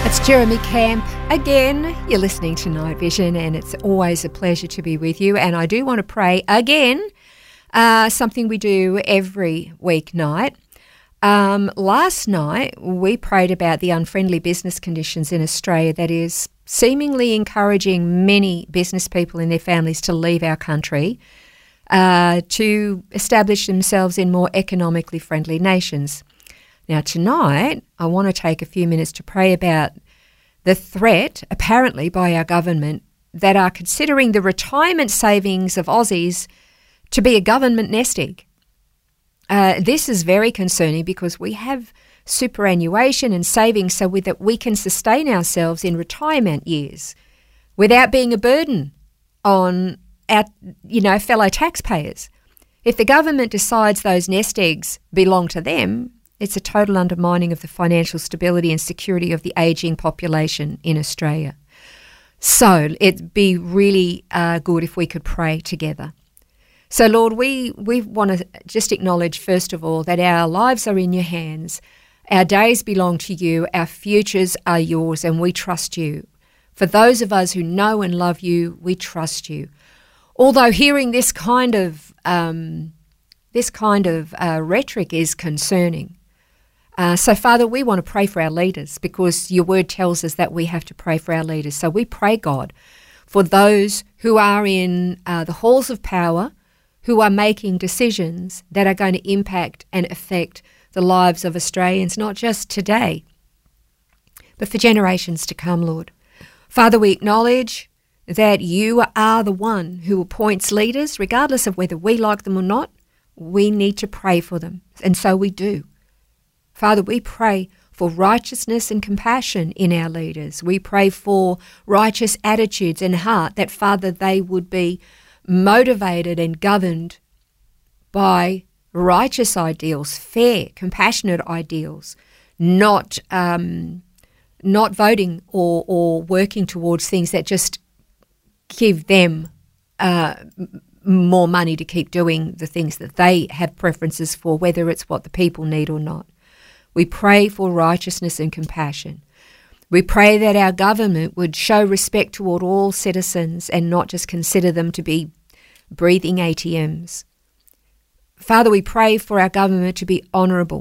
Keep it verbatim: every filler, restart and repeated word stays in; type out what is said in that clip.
It's Jeremy Camp again. You're listening to Night Vision, and it's always a pleasure to be with you. And I do want to pray again, uh, something we do every weeknight. Um, last night, we prayed about the unfriendly business conditions in Australia that is seemingly encouraging many business people and their families to leave our country uh, to establish themselves in more economically friendly nations. Now, tonight, I want to take a few minutes to pray about the threat, apparently by our government, that are considering the retirement savings of Aussies to be a government nest egg. Uh, this is very concerning because we have superannuation and savings so we, that we can sustain ourselves in retirement years without being a burden on our, you know, fellow taxpayers. If the government decides those nest eggs belong to them, it's a total undermining of the financial stability and security of the ageing population in Australia. So it'd be really uh, good if we could pray together. So, Lord, we, we want to just acknowledge, first of all, that our lives are in your hands. Our days belong to you. Our futures are yours, and we trust you. For those of us who know and love you, we trust you. Although hearing this kind of um, this kind of uh, rhetoric is concerning. Uh, so, Father, we want to pray for our leaders because your word tells us that we have to pray for our leaders. So we pray, God, for those who are in uh, the halls of power, who are making decisions that are going to impact and affect the lives of Australians, not just today, but for generations to come, Lord. Father, we acknowledge that you are the one who appoints leaders, regardless of whether we like them or not. We need to pray for them, and so we do. Father, we pray for righteousness and compassion in our leaders. We pray for righteous attitudes and heart, that, Father, they would be motivated and governed by righteous ideals, fair, compassionate ideals, not um, not voting or, or working towards things that just give them uh, more money to keep doing the things that they have preferences for, whether it's what the people need or not. We pray for righteousness and compassion. We pray that our government would show respect toward all citizens and not just consider them to be breathing A T Ms. Father, we pray for our government to be honourable